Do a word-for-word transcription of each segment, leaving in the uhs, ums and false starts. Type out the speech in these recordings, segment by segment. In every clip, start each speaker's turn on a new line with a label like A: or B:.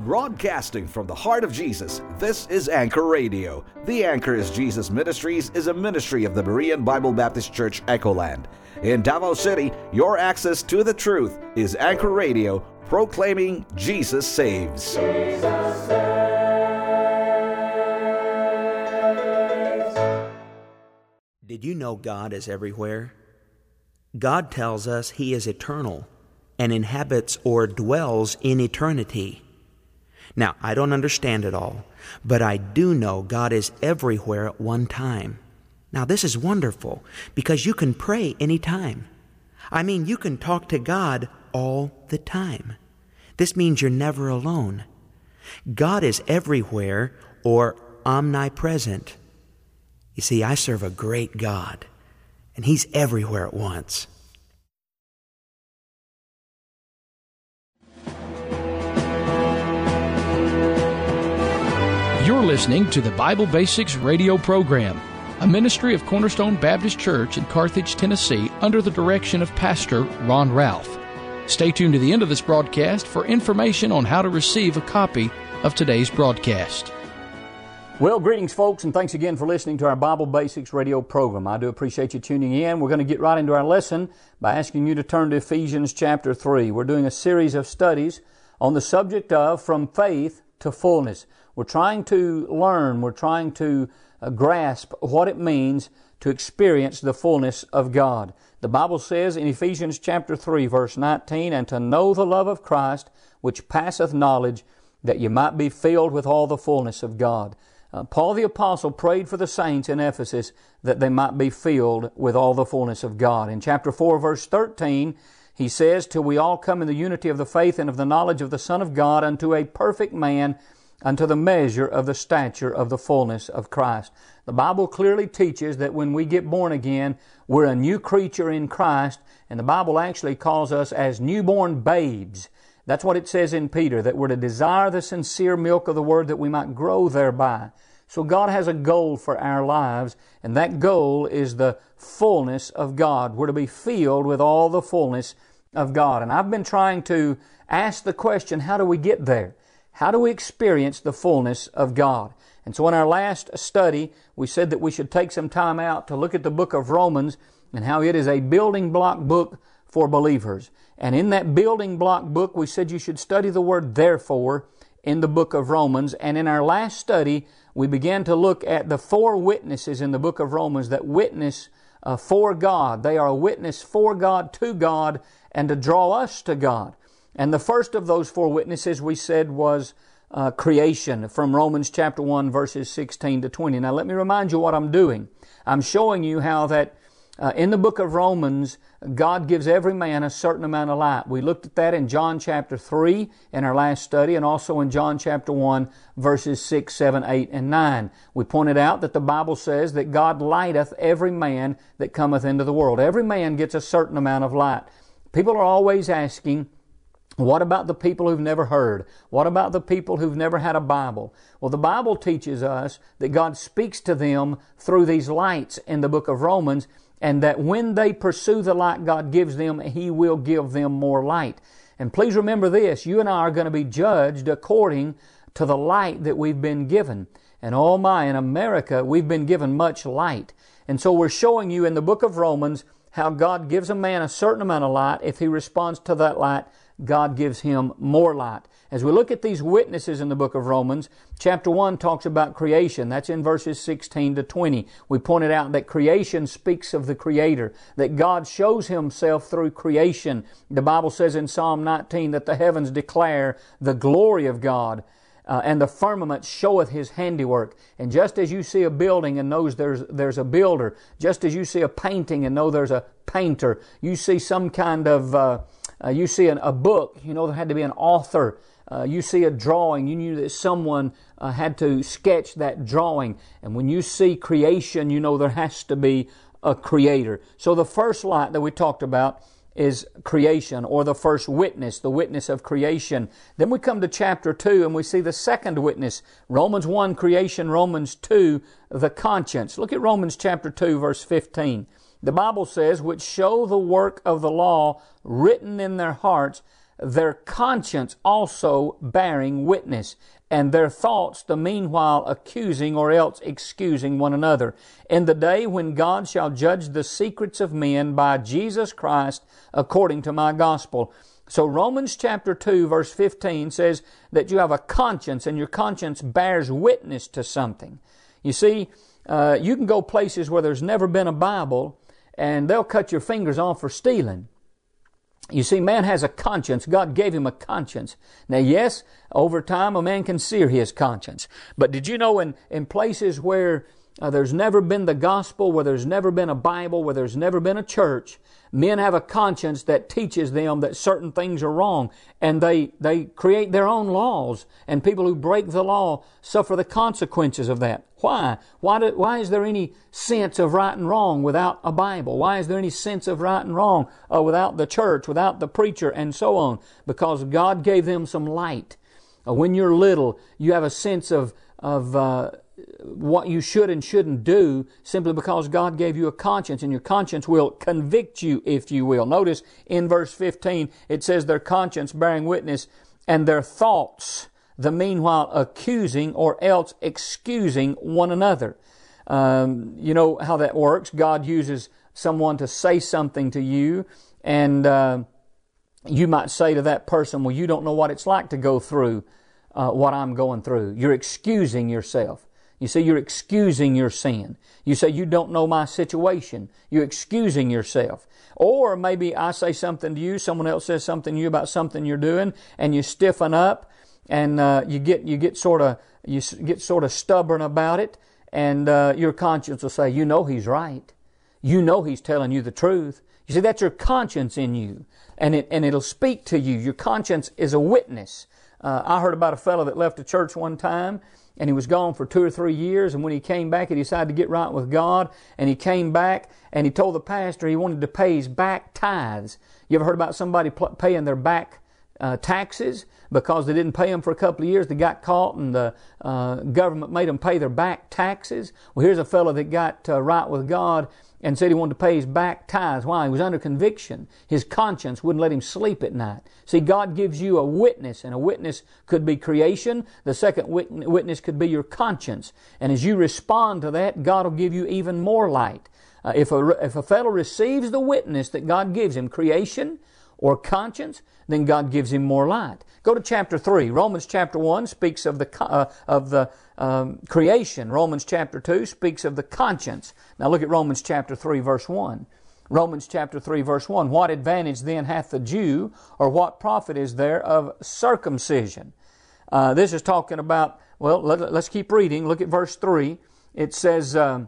A: Broadcasting from the heart of Jesus, this is Anchor Radio. The Anchor is Jesus Ministries is a ministry of the Berean Bible Baptist Church, Echoland. In Davao City, your access to the truth is Anchor Radio, proclaiming Jesus saves. Jesus
B: saves. Did you know God is everywhere? God tells us He is eternal and inhabits or dwells in eternity. Now, I don't understand it all, but I do know God is everywhere at one time. Now, this is wonderful because you can pray anytime. I mean, you can talk to God all the time. This means you're never alone. God is everywhere or omnipresent. You see, I serve a great God, and He's everywhere at once.
C: You're listening to the Bible Basics radio program, a ministry of Cornerstone Baptist Church in Carthage, Tennessee, under the direction of Pastor Ron Ralph. Stay tuned to the end of this broadcast for information on how to receive a copy of today's broadcast.
D: Well, greetings, folks, and thanks again for listening to our Bible Basics radio program. I do appreciate you tuning in. We're going to get right into our lesson by asking you to turn to Ephesians chapter three. We're doing a series of studies on the subject of From Faith to Fullness. We're trying to learn, we're trying to uh, grasp what it means to experience the fullness of God. The Bible says in Ephesians chapter three, verse nineteen, "And to know the love of Christ, which passeth knowledge, that you might be filled with all the fullness of God." Uh, Paul the Apostle prayed for the saints in Ephesus that they might be filled with all the fullness of God. In chapter four, verse thirteen, he says, "Till we all come in the unity of the faith and of the knowledge of the Son of God, unto a perfect man, unto the measure of the stature of the fullness of Christ." The Bible clearly teaches that when we get born again, we're a new creature in Christ, and the Bible actually calls us as newborn babes. That's what it says in Peter, that we're to desire the sincere milk of the Word that we might grow thereby. So God has a goal for our lives, and that goal is the fullness of God. We're to be filled with all the fullness of God. And I've been trying to ask the question, how do we get there? How do we experience the fullness of God? And so in our last study, we said that we should take some time out to look at the book of Romans and how it is a building block book for believers. And in that building block book, we said you should study the word therefore in the book of Romans. And in our last study, we began to look at the four witnesses in the book of Romans that witness uh, for God. They are a witness for God, to God, and to draw us to God. And the first of those four witnesses we said was uh, creation from Romans chapter one verses sixteen to twenty. Now let me remind you what I'm doing. I'm showing you how that uh, in the book of Romans, God gives every man a certain amount of light. We looked at that in John chapter three in our last study, and also in John chapter one verses six, seven, eight, and nine. We pointed out that the Bible says that God lighteth every man that cometh into the world. Every man gets a certain amount of light. People are always asking, what about the people who've never heard? What about the people who've never had a Bible? Well, the Bible teaches us that God speaks to them through these lights in the book of Romans, and that when they pursue the light God gives them, He will give them more light. And please remember this, you and I are going to be judged according to the light that we've been given. And oh my, in America, we've been given much light. And so we're showing you in the book of Romans how God gives a man a certain amount of light. If he responds to that light, God gives him more light. As we look at these witnesses in the book of Romans, chapter one talks about creation. That's in verses sixteen to twenty. We pointed out that creation speaks of the Creator, that God shows Himself through creation. The Bible says in Psalm nineteen that the heavens declare the glory of God. Uh, and the firmament showeth His handiwork. And just as you see a building and knows there's there's a builder, just as you see a painting and know there's a painter, you see some kind of, uh, uh, you see an, a book, you know there had to be an author. Uh, you see a drawing, you knew that someone uh, had to sketch that drawing. And when you see creation, you know there has to be a creator. So the first light that we talked about is creation, or the first witness, the witness of creation. Then we come to chapter two and we see the second witness. Romans one, creation. Romans two, the conscience. Look at Romans chapter two, verse fifteen. The Bible says, which show the work of the law written in their hearts, their conscience also bearing witness, and their thoughts the meanwhile accusing or else excusing one another. In the day when God shall judge the secrets of men by Jesus Christ according to my gospel. So Romans chapter two verse fifteen says that you have a conscience, and your conscience bears witness to something. You see, uh, you can go places where there's never been a Bible, and they'll cut your fingers off for stealing. You see, man has a conscience. God gave him a conscience. Now, yes, over time a man can sear his conscience. But did you know in, in places where uh, there's never been the gospel, where there's never been a Bible, where there's never been a church, men have a conscience that teaches them that certain things are wrong, and they, they create their own laws, and people who break the law suffer the consequences of that. Why? Why, do, why is there any sense of right and wrong without a Bible? Why is there any sense of right and wrong uh, without the church, without the preacher, and so on? Because God gave them some light. Uh, when you're little, you have a sense of, of uh, what you should and shouldn't do simply because God gave you a conscience, and your conscience will convict you, if you will. Notice in verse fifteen, it says their conscience bearing witness, and their thoughts the meanwhile accusing or else excusing one another. Um, you know how that works. God uses someone to say something to you, and uh, you might say to that person, well, you don't know what it's like to go through uh, what I'm going through. You're excusing yourself. You say you're excusing your sin. You say you don't know my situation. You're excusing yourself. Or maybe I say something to you, someone else says something to you about something you're doing, and you stiffen up, and uh, you get you get sort of you get sort of stubborn about it, and uh, your conscience will say, you know he's right. You know he's telling you the truth. You see, that's your conscience in you, and it and it'll speak to you. Your conscience is a witness. Uh, I heard about a fellow that left a church one time, and he was gone for two or three years, and when he came back, he decided to get right with God, and he came back, and he told the pastor he wanted to pay his back tithes. You ever heard about somebody pl- paying their back uh, taxes? Because they didn't pay them for a couple of years, they got caught, and the uh, government made them pay their back taxes. Well, here's a fellow that got uh, right with God and said he wanted to pay his back tithes. Why? He was under conviction. His conscience wouldn't let him sleep at night. See, God gives you a witness, and a witness could be creation. The second witness could be your conscience. And as you respond to that, God will give you even more light. Uh, if a if a fellow receives the witness that God gives him, creation or conscience, then God gives him more light. Go to chapter three. Romans chapter one speaks of the uh, of the um, creation. Romans chapter two speaks of the conscience. Now look at Romans chapter three, verse one. Romans chapter three, verse one. What advantage then hath the Jew, or what profit is there of circumcision? Uh, this is talking about, well, let, let's keep reading. Look at verse three. It says, um,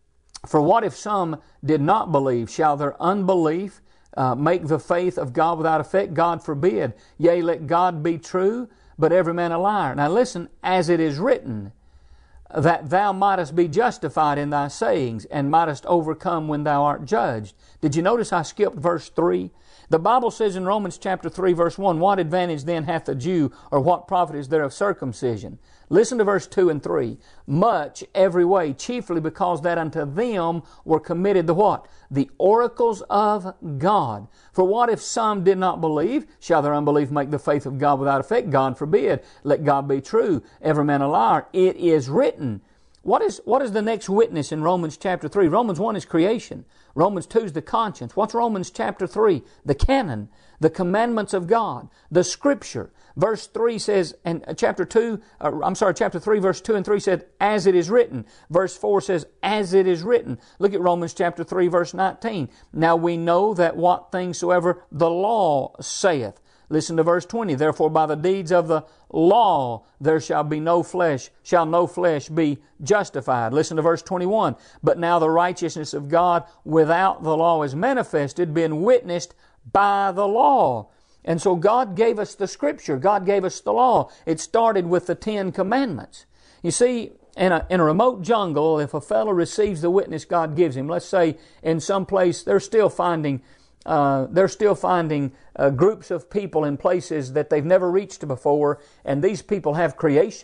D: for what if some did not believe? Shall their unbelief Uh, make the faith of God without effect? God forbid. Yea, let God be true, but every man a liar. Now listen, as it is written, that thou mightest be justified in thy sayings, and mightest overcome when thou art judged. Did you notice I skipped verse three? The Bible says in Romans chapter three, verse one, what advantage then hath the Jew, or what profit is there of circumcision? Listen to verse two and three. Much every way, chiefly because that unto them were committed the what? The oracles of God. For what if some did not believe? Shall their unbelief make the faith of God without effect? God forbid. Let God be true, every man a liar. It is written. What is, what is the next witness in Romans chapter three? Romans one is creation. Romans two is the conscience. What's Romans chapter three? The canon, the commandments of God, the Scripture. Verse three says, and chapter two, uh, I'm sorry, chapter three, verse two and three said, as it is written. Verse four says, as it is written. Look at Romans chapter three, verse nineteen. Now we know that what things soever the law saith. Listen to verse twenty. Therefore by the deeds of the law there shall be no flesh, shall no flesh be justified. Listen to verse twenty-one. But now the righteousness of God without the law is manifested, being witnessed by the law. And so God gave us the Scripture. God gave us the law. It started with the Ten Commandments. You see, in a, in a remote jungle, if a fellow receives the witness God gives him, let's say in some place they're still finding Uh, they're still finding uh, groups of people in places that they've never reached before, and these people have creation.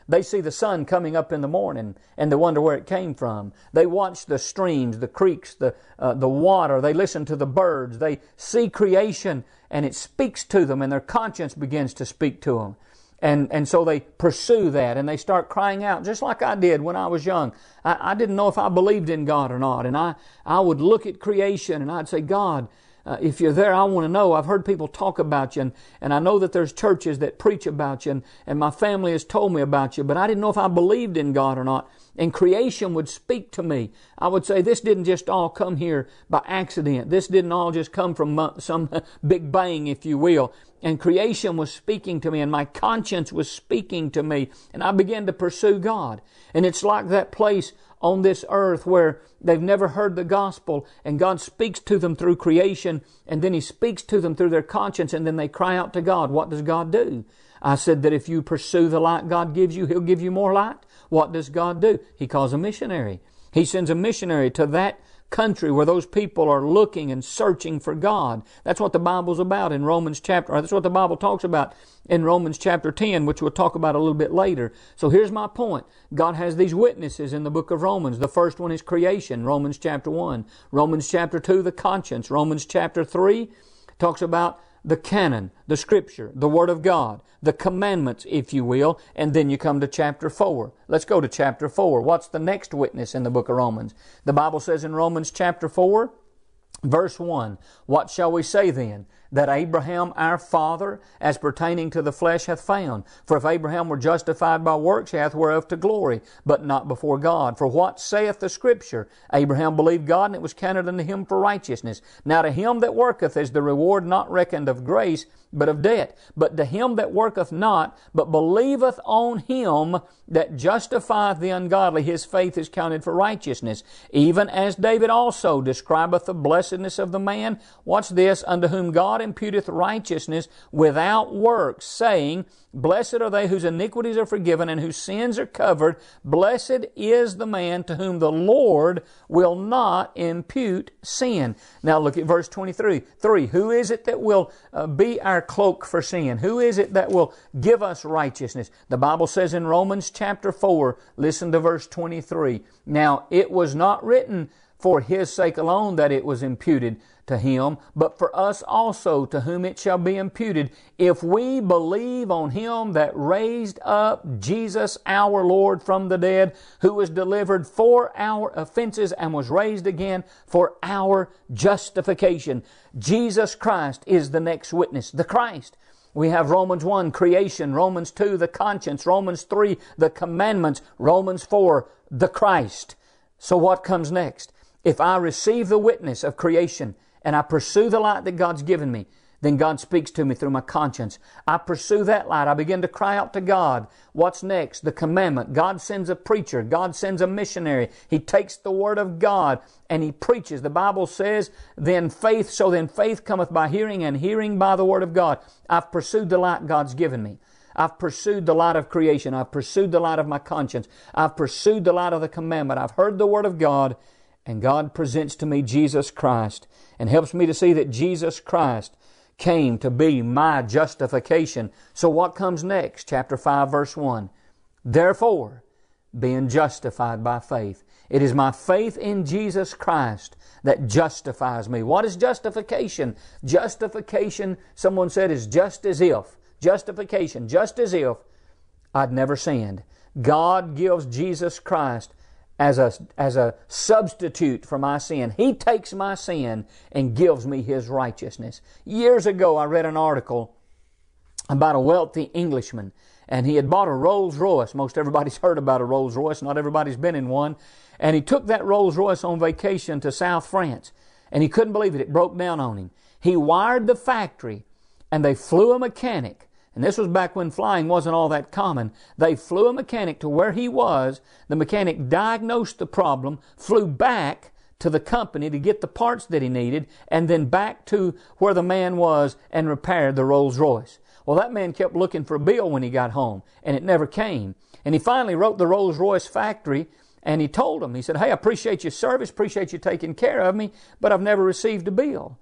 D: They see the sun coming up in the morning and they wonder where it came from. They watch the streams, the creeks, the, uh, the water. They listen to the birds. They see creation and it speaks to them and their conscience begins to speak to them. And, and so they pursue that and they start crying out, just like I did when I was young. I, I didn't know if I believed in God or not. And I, I would look at creation and I'd say, God, Uh, if you're there, I want to know. I've heard people talk about you, and, and I know that there's churches that preach about you, and, and my family has told me about you, but I didn't know if I believed in God or not. And creation would speak to me. I would say, this didn't just all come here by accident. This didn't all just come from some big bang, if you will. And creation was speaking to me, and my conscience was speaking to me, and I began to pursue God. And it's like that place on this earth where they've never heard the gospel, and God speaks to them through creation, and then He speaks to them through their conscience, and then they cry out to God. What does God do? I said that if you pursue the light God gives you, He'll give you more light. What does God do? He calls a missionary. He sends a missionary to that country where those people are looking and searching for God. That's what the Bible's about in Romans chapter, or that's what the Bible talks about in Romans chapter ten, which we'll talk about a little bit later. So here's my point. God has these witnesses in the book of Romans. The first one is creation, Romans chapter one. Romans chapter two, the conscience. Romans chapter three talks about the canon, the Scripture, the Word of God, the commandments, if you will, and then you come to chapter four. Let's go to chapter four. What's the next witness in the book of Romans? The Bible says in Romans chapter four, verse one, what shall we say then? That Abraham our father, as pertaining to the flesh, hath found. For if Abraham were justified by works, he hath whereof to glory, but not before God. For what saith the Scripture? Abraham believed God, and it was counted unto him for righteousness. Now to him that worketh is the reward not reckoned of grace, but of debt. But to him that worketh not, but believeth on Him that justifieth the ungodly, his faith is counted for righteousness. Even as David also describeth the blessedness of the man, watch this, unto whom God imputeth righteousness without works, saying, Blessed are they whose iniquities are forgiven and whose sins are covered. Blessed is the man to whom the Lord will not impute sin. Now look at verse twenty-three. Three. Who is it that will uh, be our cloak for sin? Who is it that will give us righteousness? The Bible says in Romans chapter four, listen to verse twenty-three. Now it was not written for His sake alone that it was imputed to Him, but for us also, to whom it shall be imputed, if we believe on Him that raised up Jesus our Lord from the dead, who was delivered for our offenses and was raised again for our justification. Jesus Christ is the next witness, the Christ. We have Romans one, creation, Romans two, the conscience, Romans three, the commandments, Romans four, the Christ. So what comes next? If I receive the witness of creation and I pursue the light that God's given me, then God speaks to me through my conscience. I pursue that light. I begin to cry out to God. What's next? The commandment. God sends a preacher. God sends a missionary. He takes the Word of God and He preaches. The Bible says, then faith, so then faith cometh by hearing, and hearing by the Word of God. I've pursued the light God's given me. I've pursued the light of creation. I've pursued the light of my conscience. I've pursued the light of the commandment. I've heard the Word of God, and God presents to me Jesus Christ and helps me to see that Jesus Christ came to be my justification. So what comes next? Chapter five, verse one. Therefore, being justified by faith. It is my faith in Jesus Christ that justifies me. What is justification? Justification, someone said, is just as if. Justification, just as if I'd never sinned. God gives Jesus Christ as a, as a substitute for my sin. He takes my sin and gives me His righteousness. Years ago, I read an article about a wealthy Englishman, and he had bought a Rolls Royce. Most everybody's heard about a Rolls Royce. Not everybody's been in one. And he took that Rolls Royce on vacation to South France, and he couldn't believe it. It broke down on him. He wired the factory, and they flew a mechanic. And this was back when flying wasn't all that common. They flew a mechanic to where he was. The mechanic diagnosed the problem, flew back to the company to get the parts that he needed, and then back to where the man was and repaired the Rolls Royce. Well, that man kept looking for a bill when he got home, and it never came. And he finally wrote the Rolls Royce factory, and he told them, he said, hey, I appreciate your service, appreciate you taking care of me, but I've never received a bill.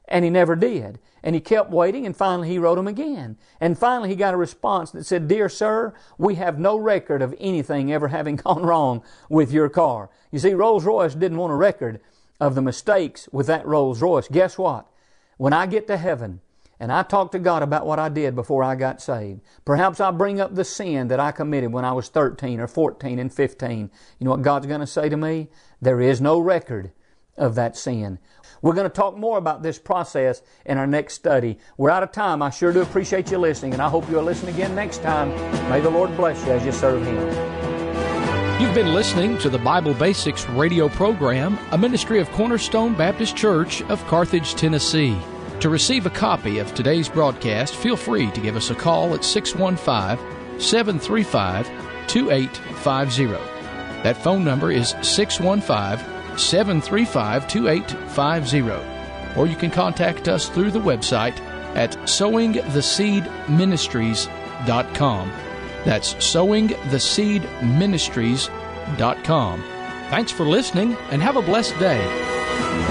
D: And he never did. And he kept waiting, and finally he wrote them again. And finally he got a response that said, "Dear sir, we have no record of anything ever having gone wrong with your car." You see, Rolls-Royce didn't want a record of the mistakes with that Rolls-Royce. Guess what? When I get to heaven and I talk to God about what I did before I got saved, perhaps I bring up the sin that I committed when I was thirteen or fourteen and fifteen. You know what God's going to say to me? There is no record of that sin. We're going to talk more about this process in our next study. We're out of time. I sure do appreciate you listening, and I hope you'll listen again next time. May the Lord bless you as you serve Him.
C: You've been listening to the Bible Basics radio program, a ministry of Cornerstone Baptist Church of Carthage, Tennessee. To receive a copy of today's broadcast, feel free to give us a call at six one five, seven three five, two eight five zero. That phone number is six one five, seven three five, two eight five zero. Or you can contact us through the website at sowing the seed ministries dot com. That's sowing the seed ministries dot com. Thanks for listening, and have a blessed day.